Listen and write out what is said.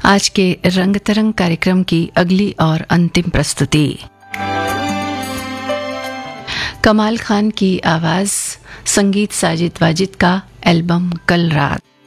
आज के रंग तरंग कार्यक्रम की अगली और अंतिम प्रस्तुति। कमाल खान की आवाज, संगीत साजिद वाजिद का एल्बम कल रात।